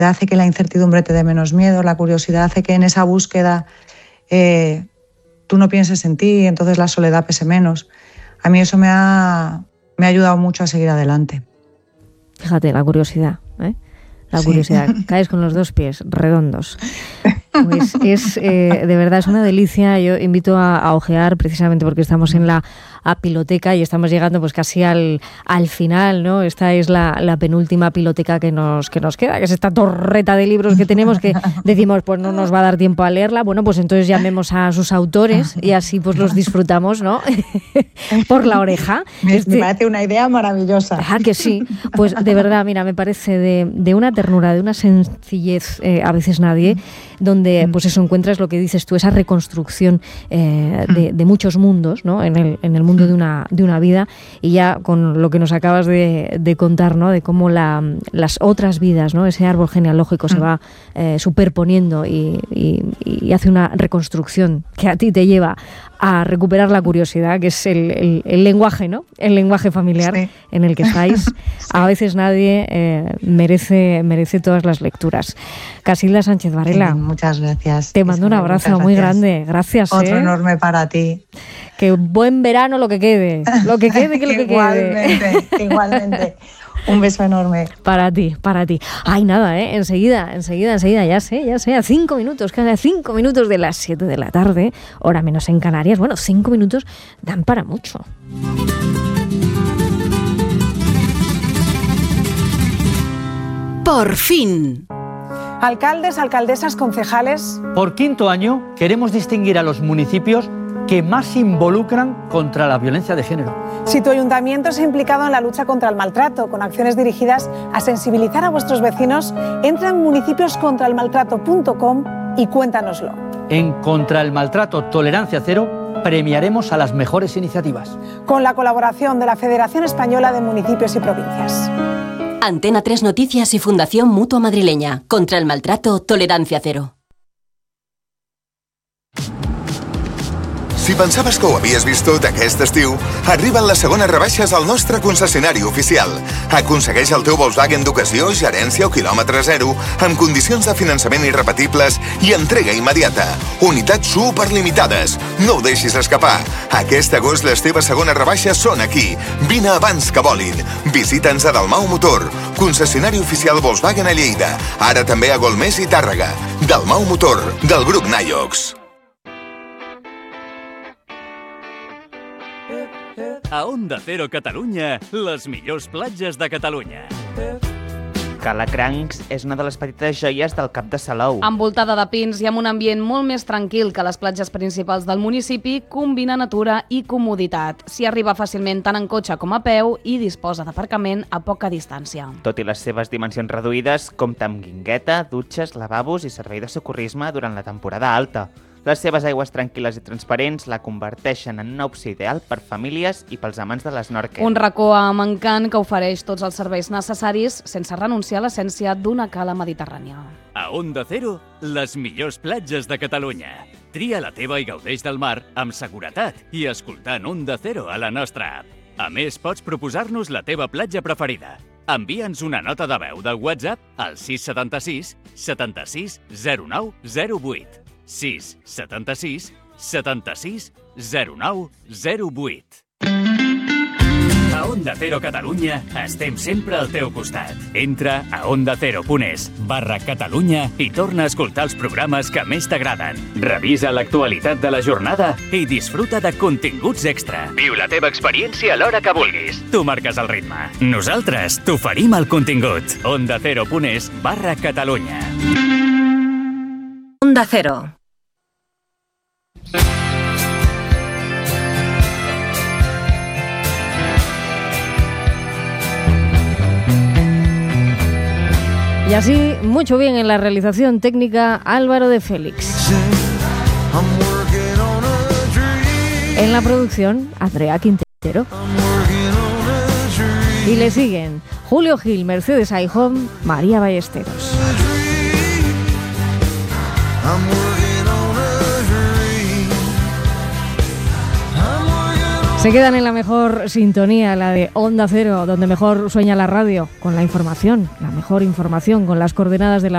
hace que la incertidumbre te dé menos miedo, la curiosidad hace que en esa búsqueda tú no pienses en ti y entonces la soledad pese menos. A mí eso me ha ayudado mucho a seguir adelante. Fíjate, la curiosidad, ¿eh? La curiosidad. Caes con los 2 pies redondos. Pues es, de verdad, es una delicia. Yo invito a ojear, precisamente porque estamos en la piloteca y estamos llegando pues casi al final, ¿no? Esta es la penúltima piloteca que nos queda, que es esta torreta de libros que tenemos, que decimos, pues no nos va a dar tiempo a leerla. Bueno, pues entonces llamemos a sus autores y así pues los disfrutamos, ¿no? Por la oreja. Me parece una idea maravillosa. Ah, que sí. Pues de verdad, mira, me parece de una ternura, de una sencillez, a veces nadie, donde pues eso encuentras lo que dices tú, esa reconstrucción de muchos mundos, ¿no? En el mundo de una vida, y ya con lo que nos acabas de contar, ¿no? De cómo las otras vidas, ¿no? Ese árbol genealógico se va superponiendo y hace una reconstrucción que a ti te lleva a recuperar la curiosidad, que es el lenguaje, ¿no? El lenguaje familiar en el que estáis. A veces nadie merece todas las lecturas. Casilda Sánchez Varela. Muchas gracias. Te mando un abrazo muy grande. Gracias. Otro enorme para ti. Que buen verano lo que quede. Lo que quede, que lo que quede. Igualmente. Un beso enorme. Para ti. Ay, nada, enseguida, ya sé, a 5 minutos, casi a 5 minutos de las 7 de la tarde, hora menos en Canarias. Bueno, 5 minutos dan para mucho. Por fin. Alcaldes, alcaldesas, concejales. Por 5º año queremos distinguir a los municipios que más se involucran contra la violencia de género. Si tu ayuntamiento se ha implicado en la lucha contra el maltrato, con acciones dirigidas a sensibilizar a vuestros vecinos, entra en municipioscontraelmaltrato.com y cuéntanoslo. En Contra el Maltrato Tolerancia Cero premiaremos a las mejores iniciativas. Con la colaboración de la Federación Española de Municipios y Provincias. Antena 3 Noticias y Fundación Mutua Madrileña. Contra el Maltrato Tolerancia Cero. Si pensaves que ho havies vist tot aquest estiu, arriben les segones rebaixes al nostre concessionari oficial. Aconsegueix el teu Volkswagen d'ocasió, gerència o quilòmetre zero, amb condicions de finançament irrepetibles i entrega immediata. Unitats superlimitades. No ho deixis escapar. Aquest agost les teves segones rebaixes són aquí. Vine abans que volin. Visita'ns a Dalmau Motor, concessionari oficial Volkswagen a Lleida. Ara també a Golmés i Tàrrega. Dalmau Motor, del grup Naiox. A Onda Cero Catalunya, les millors platges de Catalunya. Calacrancs és una de les petites joies del Cap de Salou. Envoltada de pins i amb un ambient molt més tranquil que les platges principals del municipi, combina natura i comoditat. S'hi arriba fàcilment tant en cotxe com a peu i disposa d'aparcament a poca distància. Tot i les seves dimensions reduïdes, compta amb guingueta, dutxes, lavabos i servei de socorrisme durant la temporada alta. Les seves aigües tranquil·les i transparents la converteixen en una opció ideal per famílies i pels amants de l'snorkel. Un racó amb encant que ofereix tots els serveis necessaris sense renunciar a l'essència d'una cala mediterrània. A Onda Cero, les millors platges de Catalunya. Tria la teva i gaudeix del mar amb seguretat i escoltant Onda Cero a la nostra app. A més, pots proposar-nos la teva platja preferida. Envia'ns una nota de veu de WhatsApp al 676 76 09 08. 6 76 76 09 08. A Onda Cero Catalunya estem sempre al teu costat. Entra a ondacero.es/Catalunya i torna a escoltar els programes que més t'agraden. Revisa l'actualitat de la jornada i disfruta de continguts extra. Viu la teva experiència a l'hora que vulguis. Tu marques el ritme. Nosaltres t'oferim el contingut. ondacero.es/Catalunya. Onda Cero. Y así, mucho bien en la realización técnica, Álvaro de Félix. En la producción, Andrea Quintero. Y le siguen Julio Gil, Mercedes Aijón, María Ballesteros. Se quedan en la mejor sintonía, la de Onda Cero, donde mejor sueña la radio, con la información, la mejor información, con las coordenadas de la